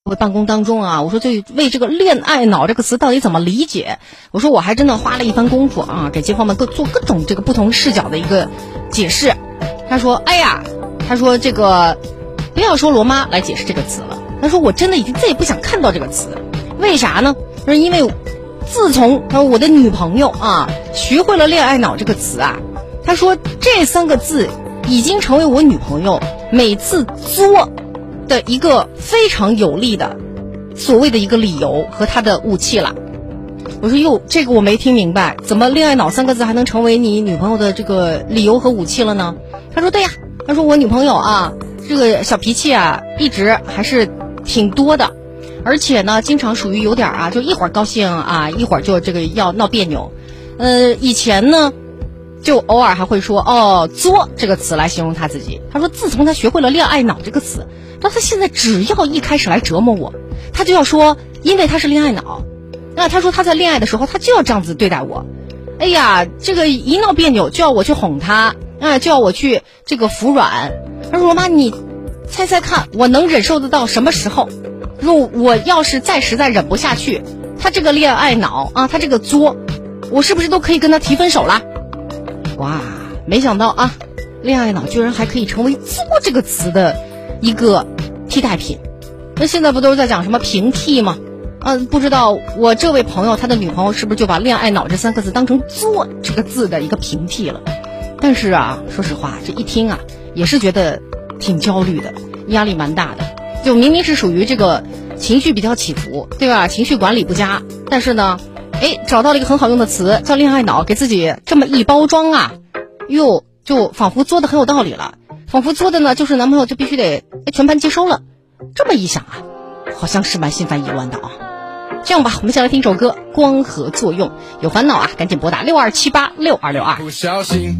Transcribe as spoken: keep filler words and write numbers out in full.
我办公当中啊，我说就为这个恋爱脑这个词到底怎么理解，我说我还真的花了一番功夫啊，给街坊们各做各种这个不同视角的一个解释。他说哎呀，他说这个不要说罗妈来解释这个词了，他说我真的已经再也不想看到这个词。为啥呢？是因为自从他说我的女朋友啊学会了恋爱脑这个词啊，他说这三个字已经成为我女朋友每次作的一个非常有力的所谓的一个理由和他的武器了。我说哟，这个我没听明白，怎么恋爱脑三个字还能成为你女朋友的这个理由和武器了呢？他说对呀，他说我女朋友啊这个小脾气啊一直还是挺多的，而且呢经常属于有点啊就一会儿高兴啊一会儿就这个要闹别扭。呃以前呢就偶尔还会说哦作这个词来形容他自己。他说自从他学会了恋爱脑这个词，那他现在只要一开始来折磨我，他就要说因为他是恋爱脑，那他说他在恋爱的时候他就要这样子对待我。哎呀，这个一闹别扭就要我去哄他啊，就要我去这个服软。他说妈你猜猜看我能忍受得到什么时候？他说我要是再实在忍不下去，他这个恋爱脑啊他这个作，我是不是都可以跟他提分手了？哇，没想到啊恋爱脑居然还可以成为作这个词的一个替代品。那现在不都是在讲什么平替吗？啊，不知道我这位朋友他的女朋友是不是就把恋爱脑这三个字当成作这个字的一个平替了。但是啊说实话这一听啊也是觉得挺焦虑的，压力蛮大的。就明明是属于这个情绪比较起伏对吧，情绪管理不佳，但是呢哎找到了一个很好用的词叫恋爱脑，给自己这么一包装啊，又就仿佛作的很有道理了，仿佛作的呢就是男朋友就必须得全盘接收了。这么一想啊好像是蛮心烦意乱的啊。这样吧，我们先来听首歌《光合作用》，有烦恼啊赶紧拨打六二七八六二六二。